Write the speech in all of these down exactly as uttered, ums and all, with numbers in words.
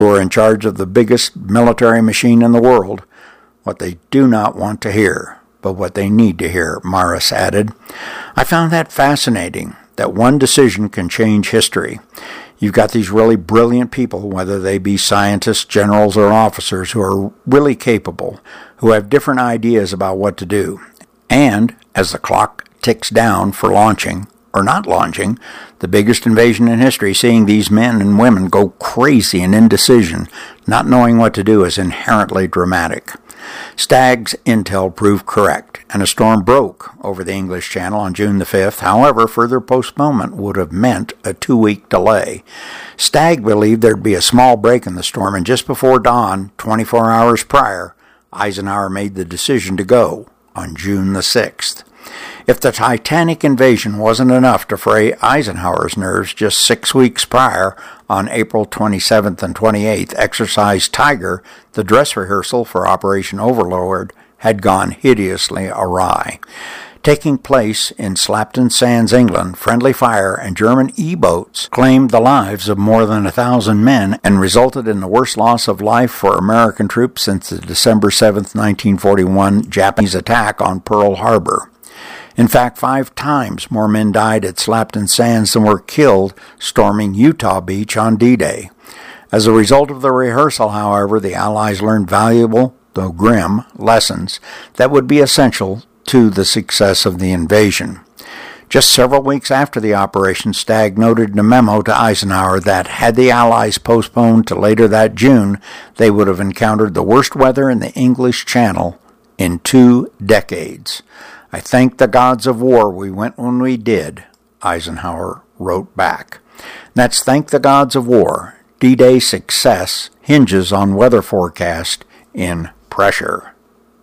who are in charge of the biggest military machine in the world, what they do not want to hear, but what they need to hear, Morris added. I found that fascinating, that one decision can change history. You've got these really brilliant people, whether they be scientists, generals, or officers, who are really capable, who have different ideas about what to do. And as the clock ticks down for launching, or not launching, the biggest invasion in history, seeing these men and women go crazy in indecision, not knowing what to do, is inherently dramatic. Stagg's intel proved correct, and a storm broke over the English Channel on June the fifth. However, further postponement would have meant a two-week delay. Stagg believed there'd be a small break in the storm, and just before dawn, twenty-four hours prior, Eisenhower made the decision to go on June the sixth. If the Titanic invasion wasn't enough to fray Eisenhower's nerves, just six weeks prior, on April twenty-seventh and twenty-eighth, Exercise Tiger, the dress rehearsal for Operation Overlord, had gone hideously awry. Taking place in Slapton Sands, England, friendly fire and German E-boats claimed the lives of more than a thousand men and resulted in the worst loss of life for American troops since the December seventh, nineteen forty-one Japanese attack on Pearl Harbor. In fact, five times more men died at Slapton Sands than were killed storming Utah Beach on D-Day. As a result of the rehearsal, however, the Allies learned valuable, though grim, lessons that would be essential to the success of the invasion. Just several weeks after the operation, Stagg noted in a memo to Eisenhower that had the Allies postponed to later that June, they would have encountered the worst weather in the English Channel in two decades. I thank the gods of war we went when we did, Eisenhower wrote back. That's thank the gods of war. D-Day success hinges on weather forecast in pressure.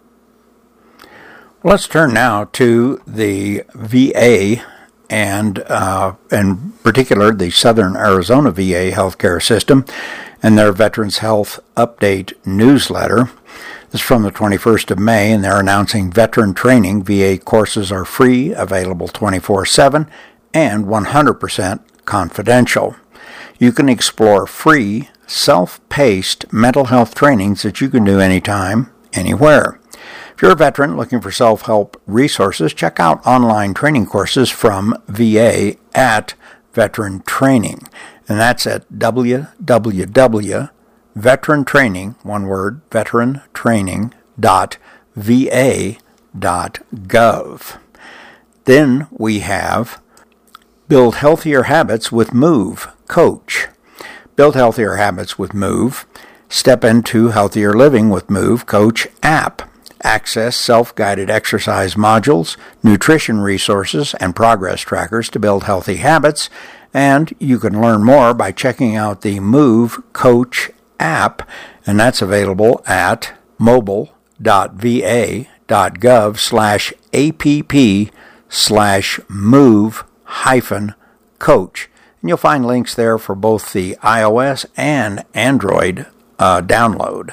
Let's turn now to the V A and, uh, in particular, the Southern Arizona V A healthcare system and their Veterans Health Update newsletter. This is from the twenty-first of May, and they're announcing veteran training. V A courses are free, available twenty-four seven, and one hundred percent confidential. You can explore free, self-paced mental health trainings that you can do anytime, anywhere. If you're a veteran looking for self-help resources, check out online training courses from V A at Veteran Training, and that's at w w w dot veteran training, one word, veteran training dot v a dot gov. Then we have Build Healthier Habits with Move Coach. Build Healthier Habits with Move. Step into Healthier Living with Move Coach app. Access self-guided exercise modules, nutrition resources, and progress trackers to build healthy habits. And you can learn more by checking out the Move Coach app, and that's available at mobile dot v a dot gov slash app slash move hyphen coach. And you'll find links there for both the iOS and Android uh, download.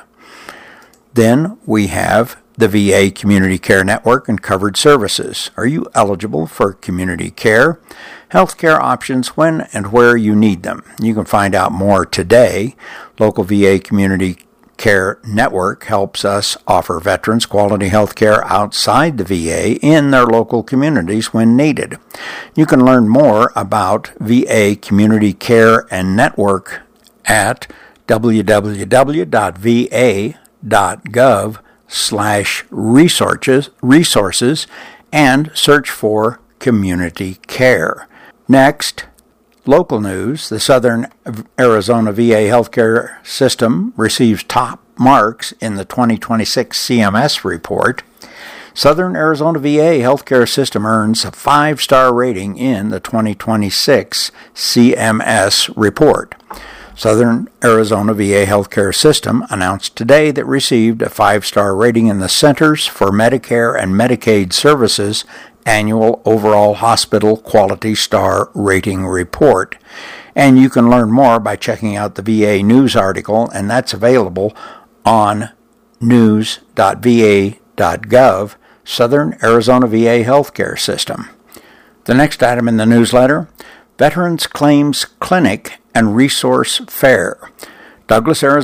Then we have the V A Community Care Network and covered services. Are you eligible for community care? Healthcare options when and where you need them. You can find out more today. Local V A Community Care Network helps us offer veterans quality health care outside the V A in their local communities when needed. You can learn more about V A Community Care and Network at w w w dot v a dot gov slash resources resources and search for community care. Next, local news. The Southern Arizona V A healthcare system receives top marks in the twenty twenty-six C M S report. Southern Arizona V A healthcare system earns a five-star rating in the twenty twenty-six C M S report. Southern Arizona V A healthcare system announced today that received a five-star rating in the Centers for Medicare and Medicaid Services annual overall hospital quality star rating report. And you can learn more by checking out the V A news article, and that's available on news dot v a dot gov, Southern Arizona V A healthcare system. The next item in the newsletter, Veterans Claims Clinic and Resource Fair. Douglas, Arizona.